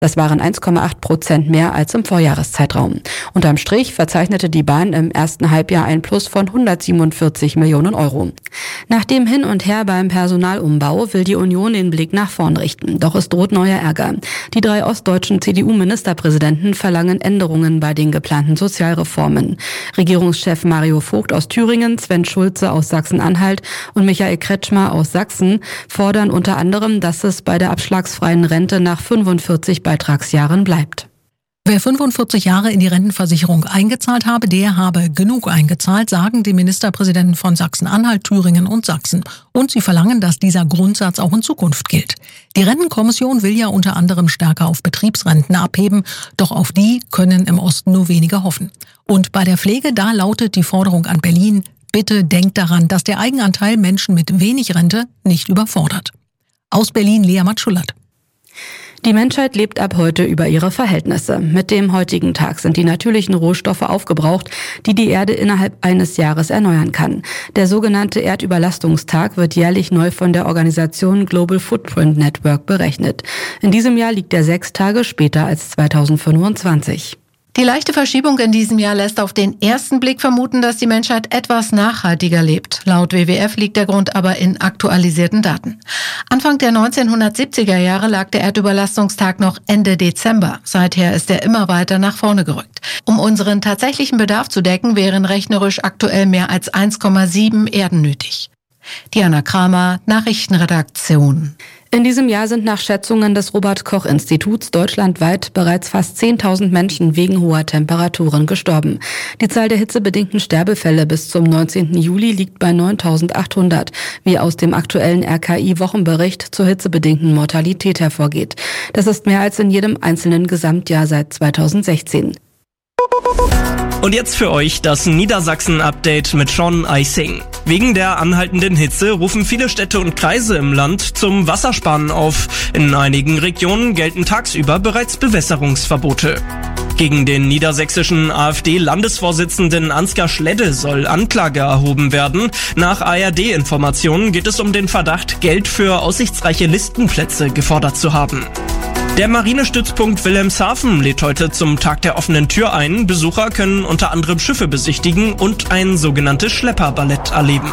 Das waren 1,8% mehr als im Vorjahreszeitraum. Unterm Strich verzeichnete die Bahn im ersten Halbjahr ein Plus von 147 Millionen Euro. Nach dem Hin und Her beim Personalumbau will die Union den Blick nach vorn richten. Doch es droht neuer Ärger. Die 3 ostdeutschen CDU-Ministerpräsidenten verlangen Änderungen bei den geplanten Sozialreformen. Regierungschef Mario Vogt aus Thüringen, Sven Schulze aus Sachsen-Anhalt und Michael Kretschmer aus Sachsen fordern unter anderem, dass es bei der abschlagsfreien Rente nach 45 Beitragsjahren bleibt. Wer 45 Jahre in die Rentenversicherung eingezahlt habe, der habe genug eingezahlt, sagen die Ministerpräsidenten von Sachsen-Anhalt, Thüringen und Sachsen. Und sie verlangen, dass dieser Grundsatz auch in Zukunft gilt. Die Rentenkommission will ja unter anderem stärker auf Betriebsrenten abheben, doch auf die können im Osten nur wenige hoffen. Und bei der Pflege, da lautet die Forderung an Berlin: Bitte denkt daran, dass der Eigenanteil Menschen mit wenig Rente nicht überfordert. Aus Berlin, Lea Matschulat. Die Menschheit lebt ab heute über ihre Verhältnisse. Mit dem heutigen Tag sind die natürlichen Rohstoffe aufgebraucht, die die Erde innerhalb eines Jahres erneuern kann. Der sogenannte Erdüberlastungstag wird jährlich neu von der Organisation Global Footprint Network berechnet. In diesem Jahr liegt er 6 Tage später als 2025. Die leichte Verschiebung in diesem Jahr lässt auf den ersten Blick vermuten, dass die Menschheit etwas nachhaltiger lebt. Laut WWF liegt der Grund aber in aktualisierten Daten. Anfang der 1970er Jahre lag der Erdüberlastungstag noch Ende Dezember. Seither ist er immer weiter nach vorne gerückt. Um unseren tatsächlichen Bedarf zu decken, wären rechnerisch aktuell mehr als 1,7 Erden nötig. Diana Kramer, Nachrichtenredaktion. In diesem Jahr sind nach Schätzungen des Robert-Koch-Instituts deutschlandweit bereits fast 10.000 Menschen wegen hoher Temperaturen gestorben. Die Zahl der hitzebedingten Sterbefälle bis zum 19. Juli liegt bei 9.800, wie aus dem aktuellen RKI-Wochenbericht zur hitzebedingten Mortalität hervorgeht. Das ist mehr als in jedem einzelnen Gesamtjahr seit 2016. Und jetzt für euch das Niedersachsen-Update mit Sean Eising. Wegen der anhaltenden Hitze rufen viele Städte und Kreise im Land zum Wassersparen auf. In einigen Regionen gelten tagsüber bereits Bewässerungsverbote. Gegen den niedersächsischen AfD-Landesvorsitzenden Ansgar Schledde soll Anklage erhoben werden. Nach ARD-Informationen geht es um den Verdacht, Geld für aussichtsreiche Listenplätze gefordert zu haben. Der Marinestützpunkt Wilhelmshaven lädt heute zum Tag der offenen Tür ein. Besucher können unter anderem Schiffe besichtigen und ein sogenanntes Schlepperballett erleben.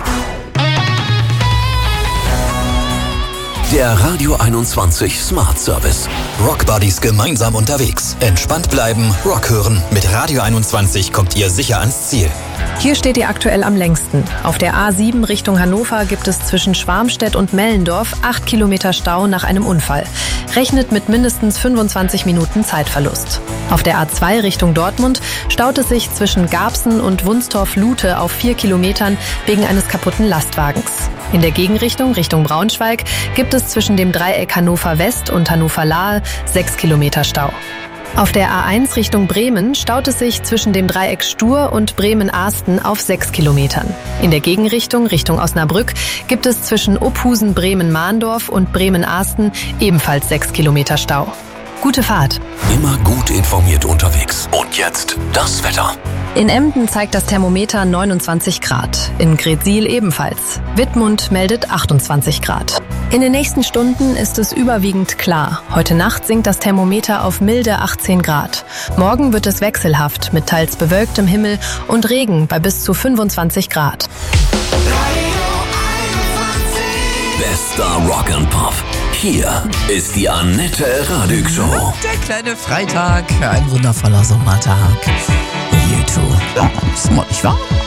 Der Radio 21 Smart Service. Rock Buddies gemeinsam unterwegs. Entspannt bleiben, Rock hören. Mit Radio 21 kommt ihr sicher ans Ziel. Hier steht ihr aktuell am längsten. Auf der A7 Richtung Hannover gibt es zwischen Schwarmstedt und Mellendorf 8 Kilometer Stau nach einem Unfall. Rechnet mit mindestens 25 Minuten Zeitverlust. Auf der A2 Richtung Dortmund staut es sich zwischen Garbsen und Wunstorf-Lute auf 4 Kilometern wegen eines kaputten Lastwagens. In der Gegenrichtung, Richtung Braunschweig, gibt es zwischen dem Dreieck Hannover West und Hannover Lahe 6 Kilometer Stau. Auf der A1 Richtung Bremen staut es sich zwischen dem Dreieck Stur und Bremen-Ahsten auf 6 Kilometern. In der Gegenrichtung, Richtung Osnabrück, gibt es zwischen Ophusen, Bremen-Mahndorf und Bremen-Ahsten ebenfalls 6 Kilometer Stau. Gute Fahrt. Immer gut informiert unterwegs. Und jetzt das Wetter. In Emden zeigt das Thermometer 29 Grad. In Gretzil ebenfalls. Wittmund meldet 28 Grad. In den nächsten Stunden ist es überwiegend klar. Heute Nacht sinkt das Thermometer auf milde 18 Grad. Morgen wird es wechselhaft mit teils bewölktem Himmel und Regen bei bis zu 25 Grad. Bester Rock and Pop. Hier ist die Annette Radig Show. Der kleine Freitag, ein wundervoller Sommertag. YouTube. Ja, ist mal nicht wahr?